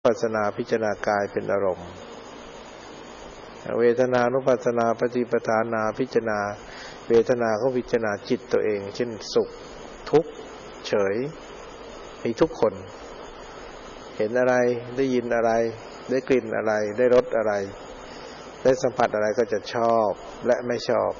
ปัสสนาพิจารณากายเป็นอารมณ์เวทนานุปัสสนาปฏิปทานาพิจารณาเวทนาก็พิจารณาจิตตัวเองเช่นสุขทุกข์เฉยมีทุกคนเห็นอะไรได้ยินอะไรได้กลิ่นอะไรได้รสอะไรได้สัมผัสอะไรก็จะชอบและไม่ชอบ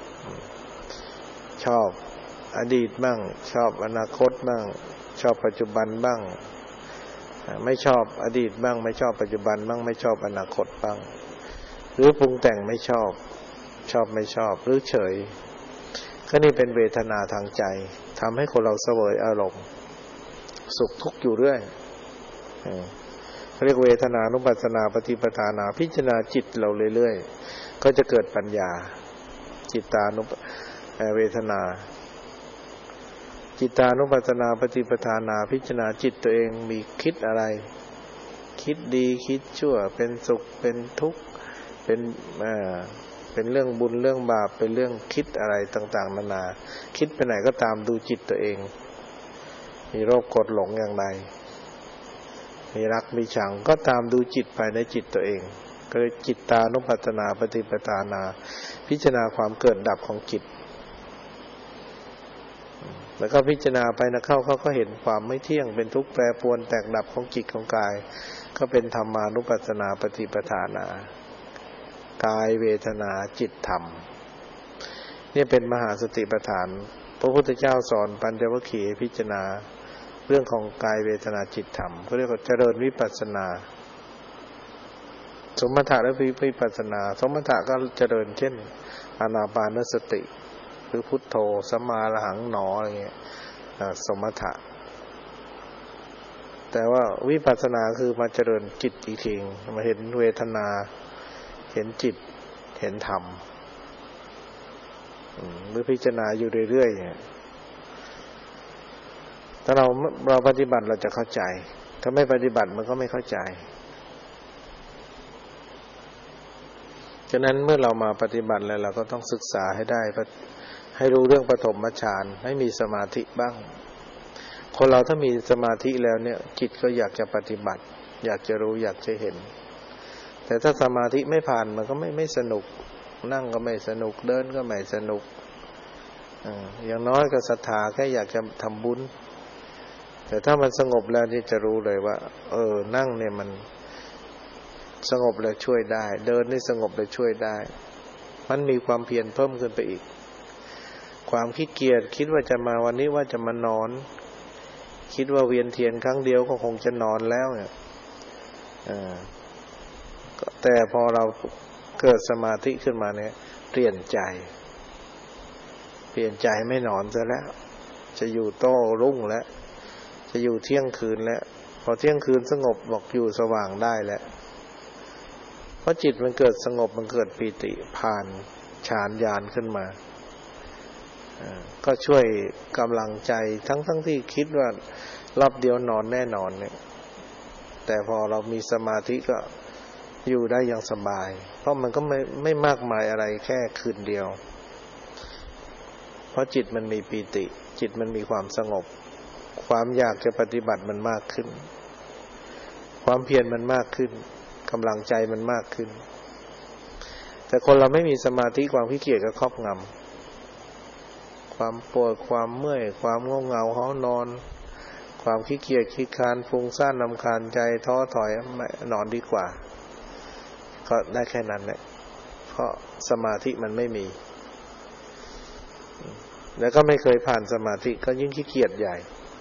ชอบอดีตบ้างชอบอนาคตบ้างชอบปัจจุบันบ้างไม่ชอบอดีตบ้างไม่ชอบปัจจุบันบ้างไม่ชอบอนาคตบ้างหรือปรุงแต่งไม่ชอบชอบไม่ชอบหรือเฉยก็นี่เป็นเวทนาทางใจทำให้คนเราเสวยอารมณ์สุขทุกข์อยู่เรื่อยเรียกเวทนานุปัสสนาปฏิปทานาพิจารณาจิตเราเรื่อยๆก็จะเกิดปัญญาจิตานุเวทนาจิตานุปัสสนาปฏิปทานาพิจารณาจิตตัวเองมีคิดอะไรคิดดีคิดชั่วเป็นสุขเป็นทุกข์เป็นเรื่องบุญเรื่องบาปเป็นเรื่องคิดอะไรต่างๆนานาคิดไปไหนก็ตามดูจิตตัวเองมีโรคกดหลงอย่างไรมีรักมีชังก็ตามดูจิตภายในจิตตัวเองก็เลยจิตตานุปัสสนาปฏิปทานาพิจารณาความเกิดดับของจิตแล้วก็พิจารณาไปนะเขาก็เห็นความไม่เที่ยงเป็นทุกข์แปรปรวนแตกดับของจิตของกายก็เป็นธรรมานุปัสสนาปฏิปทานากายเวทนาจิตธรรมนี่เป็นมหาสติปัฏฐานพระพุทธเจ้าสอนปัญจวัคคีย์พิจารณาเรื่องของกายเวทนาจิตธรรมเขาเรียกว่าเจริญวิปัสสนาสมถะและวิปัสสนาสมถะก็เจริญเช่นอานาปานสติหรือพุทโธสัมมาอรหังหนออะไรเงี้ยสมถะแต่ว่าวิปัสสนาคือมาเจริญจิตอีกทีมาเห็นเวทนาเห็นจิตเห็นธรรมหรือพิจารณาอยู่เรื่อยๆถ้าเราปฏิบัติเราจะเข้าใจถ้าไม่ปฏิบัติมันก็ไม่เข้าใจฉะนั้นเมื่อเรามาปฏิบัติแล้วเราก็ต้องศึกษาให้ได้ให้รู้เรื่องปฐมฌานให้มีสมาธิบ้างคนเราถ้ามีสมาธิแล้วเนี่ยจิตก็อยากจะปฏิบัติอยากจะรู้อยากจะเห็นแต่ถ้าสมาธิไม่ผ่านมันก็ไม่สนุกนั่งก็ไม่สนุกเดินก็ไม่สนุกอย่างน้อยก็ศรัทธาแค่อยากจะทำบุญแต่ถ้ามันสงบแล้วนี่จะรู้เลยว่านั่งเนี่ยมันสงบแล้วช่วยได้เดินนี่สงบแล้วช่วยได้มันมีความเพียรเพิ่มขึ้นไปอีกความขี้เกียจคิดว่าจะมาวันนี้ว่าจะมานอนคิดว่าเวียนเทียนครั้งเดียวก็คงจะนอนแล้วเนี่ยแต่พอเราเกิดสมาธิขึ้นมาเนี่ยเปลี่ยนใจไม่นอนซะแล้วจะอยู่โต้รุ่งแล้วจะอยู่เที่ยงคืนแล้วพอเที่ยงคืนสงบบอกอยู่สว่างได้แล้วเพราะจิตมันเกิดสงบมันเกิดปีติผ่านฌานญาณขึ้นมาก็ช่วยกำลังใจทั้งที่คิดว่ารอบเดียวนอนแน่นอนเนี่ยแต่พอเรามีสมาธิก็อยู่ได้อย่างสบายเพราะมันก็ไม่มากมายอะไรแค่คืนเดียวเพราะจิตมันมีปีติจิตมันมีความสงบความอยากจะปฏิบัติมันมากขึ้นความเพียรมันมากขึ้นกำลังใจมันมากขึ้นแต่คนเราไม่มีสมาธิความขี้เกียจก็ครอบงำความปวดความเมื่อยความง่วงเหงาหอนอนความขี้เกียจขี้คร้านฟุ้งซ่านรำคาญใจท้อถอยไม่นอนดีกว่าก็ได้แค่นั้นแหละเพราะสมาธิมันไม่มีแล้วก็ไม่เคยผ่านสมาธิก็ยิ่งขี้เกียจใหญ่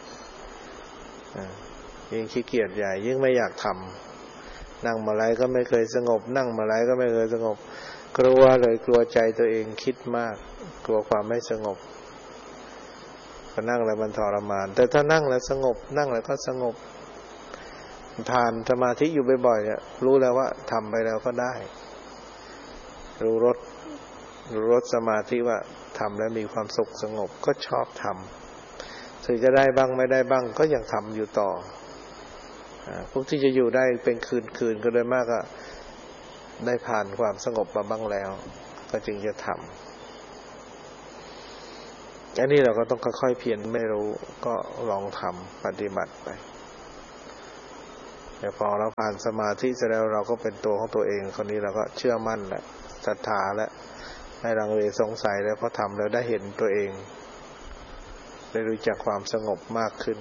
ยิ่งขี้เกียจใหญ่ยิ่งไม่อยากทำนั่งมาไรก็ไม่เคยสงบนั่งมาไรก็ไม่เคยสงบกลัวเลยกลัวใจตัวเองคิดมากกลัวความไม่สงบก็นั่งแล้วมันทรมานแต่ถ้านั่งแล้วสงบนั่งแล้วก็สงบผ่านสมาธิอยู่บ่อยๆเนี่ยรู้แล้วว่าทำไปแล้วก็ได้รู้รสสมาธิว่าทำแล้วมีความสุขสงบก็ชอบทำถึงจะได้บ้างไม่ได้บ้างก็ยังทำอยู่ต่อพวกที่จะอยู่ได้เป็นคืนก็โดยมากก็ได้ผ่านความสงบมาบ้างแล้วก็จึงจะทำอันนี้เราก็ต้องค่อยๆเพียรไม่รู้ก็ลองทำปฏิบัติไปแต่พอเราผ่านสมาธิเสร็จแล้วเราก็เป็นตัวของตัวเองคนนี้เราก็เชื่อมั่นแล้วศรัทธาแล้วไม่ลังเลสงสัยแล้วพอทำแล้วได้เห็นตัวเองได้รู้จักความสงบมากขึ้น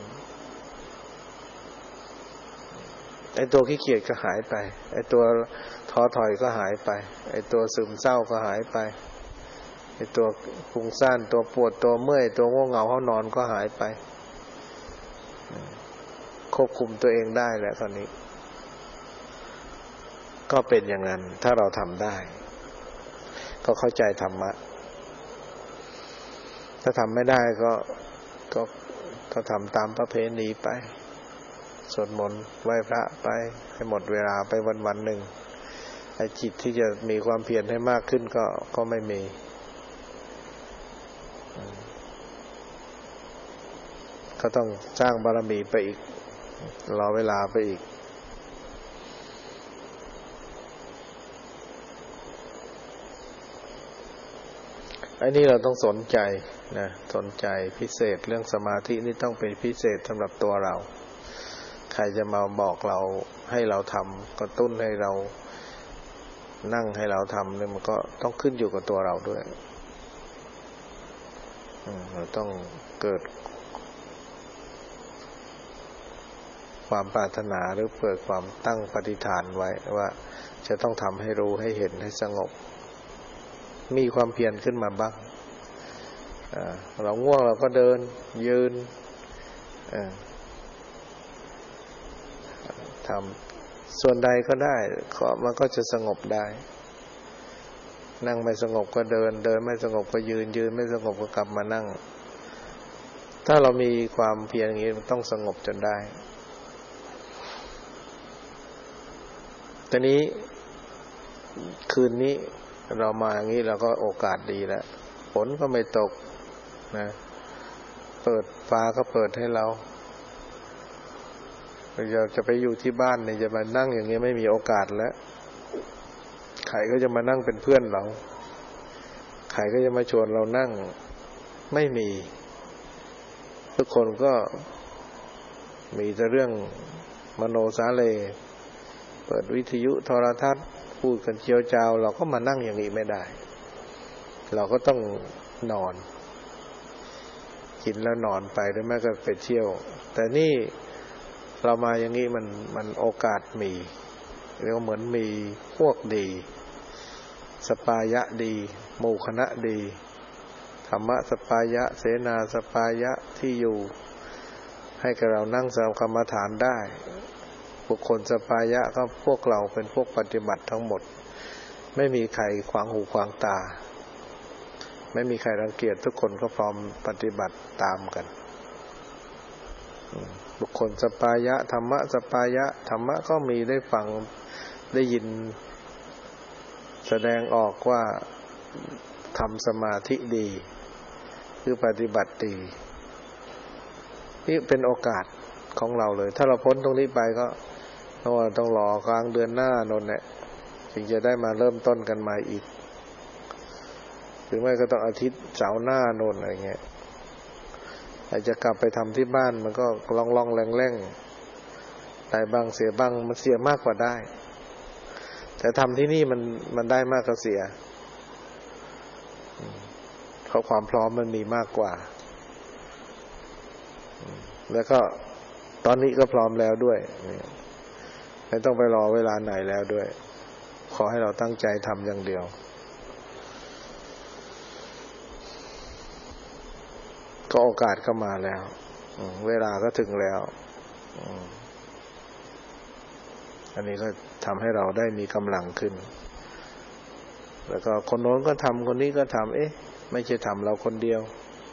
ไอ้ตัวขี้เกียจก็หายไปไอ้ตัวท้อถอยก็หายไปไอ้ตัวซึมเศร้าก็หายไปไอ้ตัวฟุ้งซ่านตัวปวดตัวเมื่อยตัวง่วงเหงาห้องนอนก็หายไปควบคุมตัวเองได้แล้วตอนนี้ก็เป็นอย่างนั้นถ้าเราทำได้ก็เข้าใจธรรมะถ้าทำไม่ได้ก็ทำตามประเพณีไปสวดมนต์ไหว้พระไปให้หมดเวลาไปวันๆหนึ่งไอ้จิตที่จะมีความเพียรให้มากขึ้นก็ไม่มีก็ต้องสร้างบารมีไปอีกรอเวลาไปอีกไอ้นี่เราต้องสนใจนะสนใจพิเศษเรื่องสมาธินี่ต้องเป็นพิเศษสำหรับตัวเราใครจะมาบอกเราให้เราทำกระตุ้นให้เรานั่งให้เราทำเนี่ยมันก็ต้องขึ้นอยู่กับตัวเราด้วยเราต้องเกิดความปรารถนาหรือเกิดความตั้งปฏิฐานไว้ว่าจะต้องทำให้รู้ให้เห็นให้สงบมีความเพียรขึ้นมาบ้างเราง่วงเราก็เดินยืนทำส่วนใดก็ได้มันก็จะสงบได้นั่งไม่สงบก็เดินไม่สงบก็ยืนไม่สงบก็กลับมานั่งถ้าเรามีความเพียรอย่างนี้มันต้องสงบจนได้ตอนนี้คืนนี้เรามาอย่างนี้เราก็โอกาสดีแล้วฝนก็ไม่ตกนะเปิดฟ้าก็เปิดให้เราจะไปอยู่ที่บ้านเนี่ยจะมานั่งอย่างนี้ไม่มีโอกาสแล้วใครก็จะมานั่งเป็นเพื่อนเราใครก็จะมาชวนเรานั่งไม่มีทุกคนก็มีแต่เรื่องมโนสาเลเปิดวิทยุโทรทัศน์พูดกันเจียวจาวเราก็มานั่งอย่างนี้ไม่ได้เราก็ต้องนอนกินแล้วนอนไปหรือไม่ก็ไปเที่ยวแต่นี่เรามาอย่างนี้มันโอกาสมีเรียกว่าเหมือนมีพวกดีสปายะดีหมู่คณะดีธรรมะสปายะเสนาสปายะที่อยู่ให้กับเรานั่งสมาธิกรรมฐานได้บุคคลสปายะก็พวกเราเป็นพวกปฏิบัติทั้งหมดไม่มีใครขวางหูขวางตาไม่มีใครรังเกียจทุกคนก็พร้อมปฏิบัติตามกันบุคคลสปายะธรรมะสปายะธรรมะก็มีได้ฟังได้ยินแสดงออกว่าทำสมาธิดีคือปฏิบัติดีนี่เป็นโอกาสของเราเลยถ้าเราพ้นตรงนี้ไปก็ต้องรอกลางเดือนหน้านนแหละถึงจะได้มาเริ่มต้นกันใหม่อีกหรือไม่ก็ต้องอาทิตย์เสาร์หน้านนอะไรเงี้ยอาจจะกลับไปทำที่บ้านมันก็ลองแรงๆได้บ้างเสียบ้างมันเสียมากกว่าได้แต่ทำที่นี่มันได้มากกว่าเสียเพราะความพร้อมมันมีมากกว่าแล้วก็ตอนนี้ก็พร้อมแล้วด้วยไม่ต้องไปรอเวลาไหนแล้วด้วยขอให้เราตั้งใจทำอย่างเดียวก็โอกาสก็มาแล้วเวลาก็ถึงแล้วอันนี้ก็ทำให้เราได้มีกำลังขึ้นแล้วก็คนโน้นก็ทำคนนี้ก็ทำไม่ใช่ทำเราคนเดียว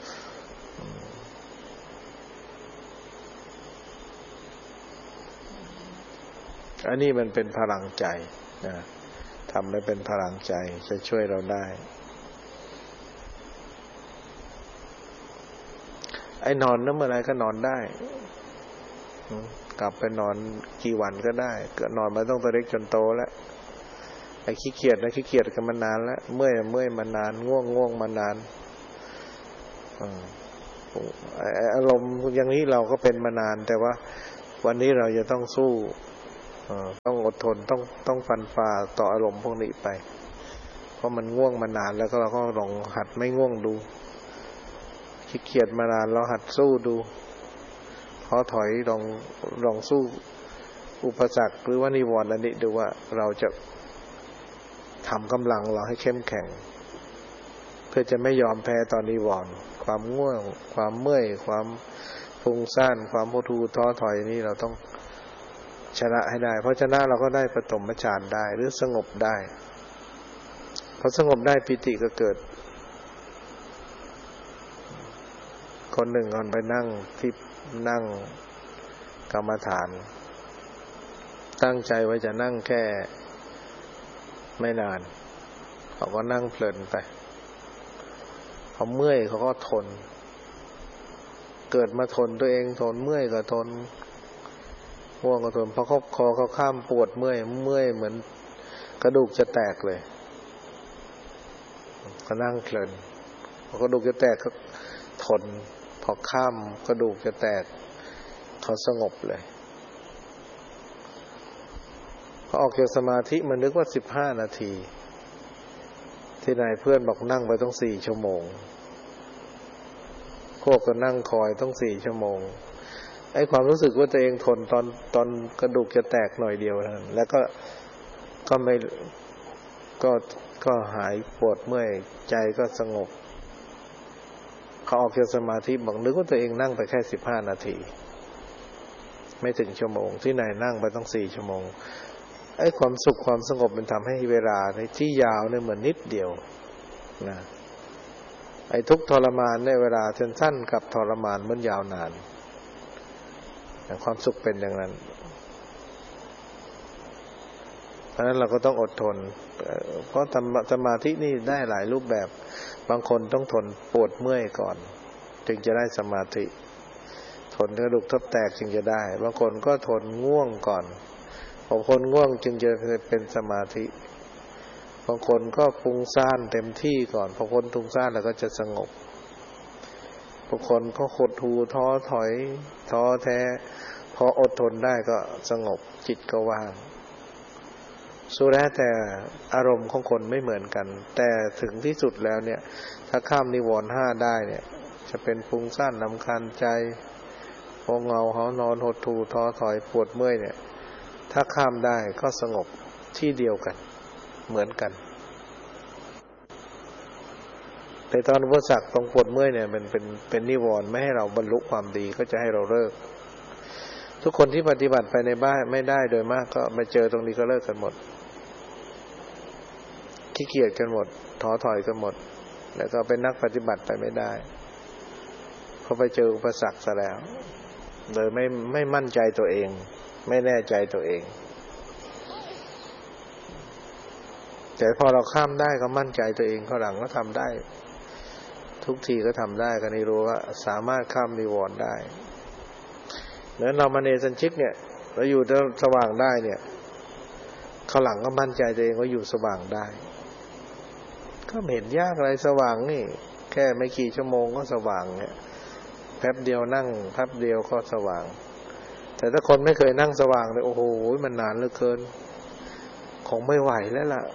อันนี้มันเป็นพลังใจนะทำได้เป็นพลังใจจะช่วยเราได้ไอ้นอนนั้นเมื่อไรก็นอนได้กลับไปนอนกี่วันก็ได้ก็นอนมาต้องตัวเล็กจนโตแล้วไอ้ขี้เกียจกันมานานแล้วเมื่อยมานานง่วงมานานอารมณ์อย่างนี้เราก็เป็นมานานแต่ว่าวันนี้เราจะต้องสู้ต้องอดทนต้องฟันฝ่าต่ออารมณ์พวกนี้ไปเพราะมันง่วงมานานแล้วก็เราก็ลองหัดไม่ง่วงดูขี้เกียจมานานเราหัดสู้ดูท้อถอยลองสู้อุปสรรคหรือว่านิวรณ์อันนี้ดูว่าเราจะทำกำลังเราให้เข้มแข็งเพื่อจะไม่ยอมแพ้ตอนนิวรณ์ความง่วงความเมื่อยความฟุ้งซ่านความหดหู่ท้อถอยนี่เราต้องชนะให้ได้เพราะชนะเราก็ได้ปฐมฌานได้หรือสงบได้พอสงบได้ปิติก็เกิดคนหนึ่งก่อนไปนั่งที่นั่งกรรมฐานตั้งใจไว้จะนั่งแค่ไม่นานเขาก็นั่งเพลินไปเขาเมื่อยเขาก็ทนเกิดมาทนตัวเองทนเมื่อยก็ทนง่วงก็ทนพอคอเขาข้ามปวดเมื่อยเหมือนกระดูกจะแตกเลยก็นั่งเพลินพอกระดูกจะแตกก็ทนพอข้ามกระดูกจะแตกเขาสงบเลยพอออกจากสมาธิมันนึกว่า15 นาทีที่ไหนเพื่อนบอกนั่งไปต้อง4 ชั่วโมงพวกก็นั่งคอยต้อง4 ชั่วโมงไอ้ความรู้สึกว่าตัวเองทนตอนกระดูกจะแตกหน่อยเดียวเท่านั้นแล้วก็ไม่ก็หายปวดเมื่อยใจก็สงบเขาออกจากสมาธิบอกนึกว่าตัวเองนั่งไปแค่15 นาทีไม่ถึงชั่วโมงที่ไหนนั่งไปต้อง4 ชั่วโมงไอ้ความสุขความสงบมันทำให้เวลาในที่ยาวเนี่ยเหมือนนิดเดียวนะไอ้ทุกทรมานในเวลาสั้นๆกับทรมานมันยาวนานแต่ความสุขเป็นอย่างนั้นเพราะฉะนั้นเราก็ต้องอดทนเพราะสมาธินี่ได้หลายรูปแบบบางคนต้องทนปวดเมื่อยก่อนจึงจะได้สมาธิทนกระดูกทับแตกจึงจะได้บางคนก็ทนง่วงก่อนพอคนง่วงจึงจะเป็นสมาธิบางคนก็ฟุ้งซ่านเต็มที่ก่อนพอคนฟุ้งซ่านแล้วก็จะสงบบางคนก็หดหู่ท้อถอยท้อแท้พออดทนได้ก็สงบจิตก็ว่างสุดแล้วแต่อารมณ์ของคนไม่เหมือนกันแต่ถึงที่สุดแล้วเนี่ยถ้าข้ามนิวรณ์5ได้เนี่ยจะเป็นฟุ้งซ่านรำคาญใจพอเงาเขานอนหดหู่ท้อถอยปวดเมื่อยเนี่ยถ้าข้ามได้ก็สงบที่เดียวกันเหมือนกันแต่ตอนอุปสรรคตรงปวดเมื่อยเนี่ยมันเป็นนิวรณ์ไม่ให้เราบรรลุความดีก็จะให้เราเลิกทุกคนที่ปฏิบัติไปในบ้านไม่ได้โดยมากก็มาเจอตรงนี้ก็เลิกกันหมดขี้เกียจกันหมดท้อถอยกันหมดแล้วก็เป็นนักปฏิบัติไปไม่ได้เพราะไปเจออุปสรรคซะแล้วเลยไม่มั่นใจตัวเองไม่แน่ใจตัวเองแต่พอเราข้ามได้ก็มั่นใจตัวเองข้างหลังก็ทำได้ทุกทีก็ทำได้ก็นี่รู้ว่าสามารถข้ามนิวรณ์ได้เหมือนเรามาเนสัญชิกเนี่ยเราอยู่สว่างได้เนี่ยข้างหลังก็มั่นใจตัวเองว่าอยู่สว่างได้ก็ไม่เห็นยากอะไรสว่างนี่แค่ไม่กี่ชั่วโมงก็สว่างเนี่ยแป๊บเดียวนั่งแป๊บเดียวก็สว่างแต่ถ้าคนไม่เคยนั่งสว่างเลยโอ้โหมันนานเหลือเกินคงไม่ไหวแล้วล่ะ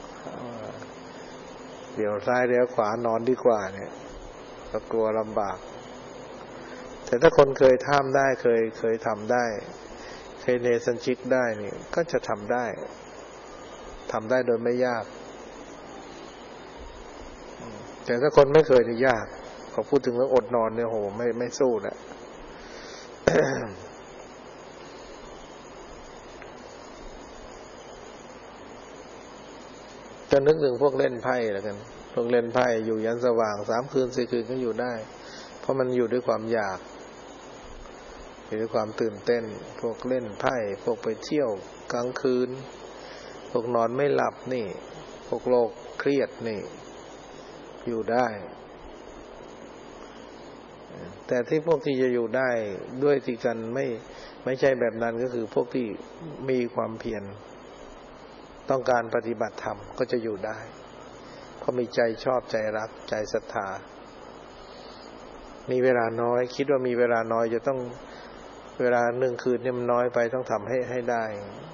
เดี๋ยวซ้ายเดี๋ยวขวานอนดีกว่าเนี่ยก็กลัวลำบากแต่ถ้าคนเคยทำได้เคยทำได้เคยเนสัญชิกได้นี่ก็จะทำได้โดยไม่ยากแต่ถ้าคนไม่เคยนี่ยากพอพูดถึงเรื่องอดนอนเนี่ยโหไม่สู้นะ จะนึกถึงพวกเล่นไพ่แล้วกันพวกเล่นไพ่อยู่ยันสว่าง3 คืน 4 คืนก็อยู่ได้เพราะมันอยู่ด้วยความอยากอยู่ด้วยความตื่นเต้นพวกเล่นไพ่พวกไปเที่ยวกลางคืนพวกนอนไม่หลับนี่พวกโรคเครียดนี่อยู่ได้แต่ที่พวกที่จะอยู่ได้ด้วยที่กันไม่ใช่แบบนั้นก็คือพวกที่มีความเพียรต้องการปฏิบัติธรรมก็จะอยู่ได้เพราะมีใจชอบใจรักใจศรัทธามีเวลาน้อยคิดว่ามีเวลาน้อยจะต้องเวลา1 คืนเนี่ยมันน้อยไปต้องทำให้ได้